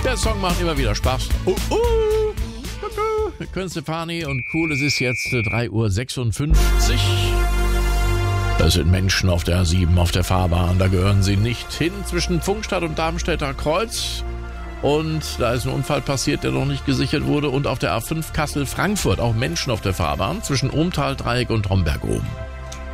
Der Song macht immer wieder Spaß. Gwen Stefani und cool, es ist jetzt 3:56 Uhr. Es sind Menschen auf der A7, auf der Fahrbahn. Da gehören sie nicht hin, zwischen Pfungstadt und Darmstädter Kreuz. Und da ist ein Unfall passiert, der noch nicht gesichert wurde. Und auf der A5 Kassel-Frankfurt auch Menschen auf der Fahrbahn zwischen Ohmtal-Dreieck und Homberg oben.